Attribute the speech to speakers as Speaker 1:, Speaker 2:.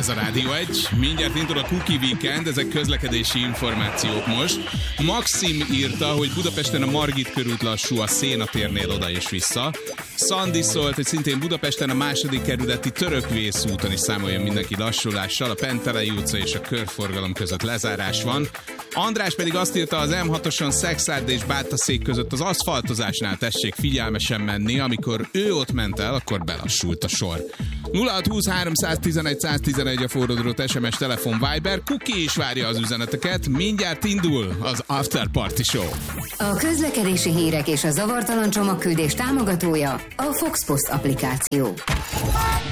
Speaker 1: Ez a Rádió 1. Mindjárt indul a Cookie Weekend, ezek közlekedési információk most. Maxim írta, hogy Budapesten a Margit körút lassú a Széna térnél oda és vissza. Szandi szólt, hogy szintén Budapesten a második kerületi Törökvész úton is számoljon mindenki lassulással, a Pentelei utca és a körforgalom között lezárás van. András pedig azt írta, az M6-oson Szekszárd és Bátaszék között az aszfaltozásnál tessék figyelmesen menni, amikor ő ott ment el, akkor belassult a sor. 0620 311 111 a forródrót, SMS, telefon, Viber, Cookie is várja az üzeneteket, mindjárt indul az After Party Show.
Speaker 2: A közlekedési hírek és a zavartalan csomagküldés támogatója a Fox Post applikáció.